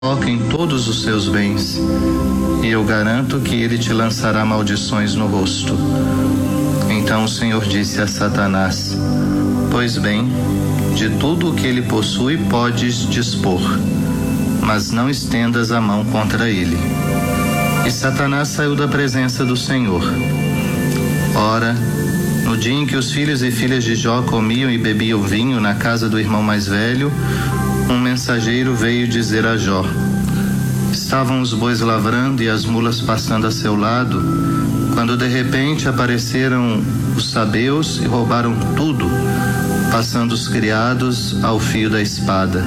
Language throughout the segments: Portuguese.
toca em todos os seus bens, e eu garanto que ele te lançará maldições no rosto. Então o Senhor disse a Satanás: pois bem, de tudo o que ele possui podes dispor, mas não estendas a mão contra ele. E Satanás saiu da presença do Senhor. Ora, no dia em que os filhos e filhas de Jó comiam e bebiam vinho na casa do irmão mais velho, um mensageiro veio dizer a Jó: estavam os bois lavrando e as mulas passando a seu lado, quando de repente apareceram os sabeus e roubaram tudo, passando os criados ao fio da espada.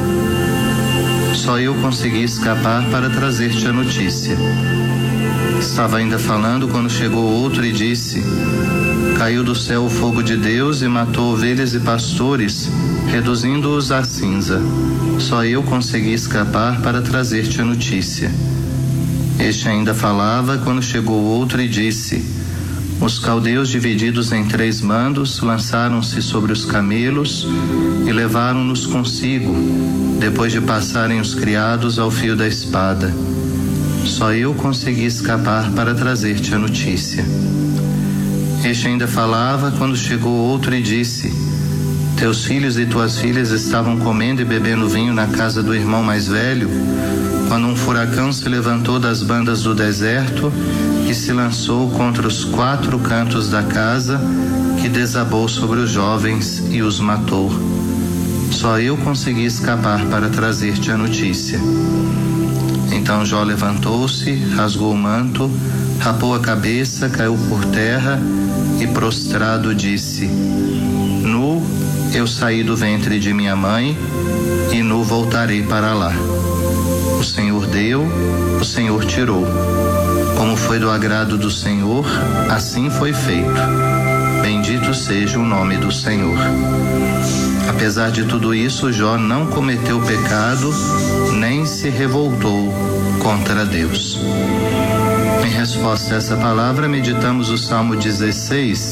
Só eu consegui escapar para trazer-te a notícia. Estava ainda falando quando chegou outro e disse: caiu do céu o fogo de Deus e matou ovelhas e pastores, reduzindo-os à cinza. Só eu consegui escapar para trazer-te a notícia. Este ainda falava quando chegou outro e disse: os caldeus, divididos em 3 bandos, lançaram-se sobre os camelos e levaram-nos consigo, depois de passarem os criados ao fio da espada. Só eu consegui escapar para trazer-te a notícia. Este ainda falava quando chegou outro e disse: teus filhos e tuas filhas estavam comendo e bebendo vinho na casa do irmão mais velho, quando um furacão se levantou das bandas do deserto e se lançou contra os 4 cantos da casa, que desabou sobre os jovens e os matou. Só eu consegui escapar para trazer-te a notícia. Então Jó levantou-se, rasgou o manto, rapou a cabeça, caiu por terra e prostrado disse: nu eu saí do ventre de minha mãe e nu voltarei para lá. O Senhor deu, o Senhor tirou. Como foi do agrado do Senhor, assim foi feito. Bendito seja o nome do Senhor. Apesar de tudo isso, Jó não cometeu pecado, nem se revoltou contra Deus. Em resposta a essa palavra, meditamos o Salmo 16,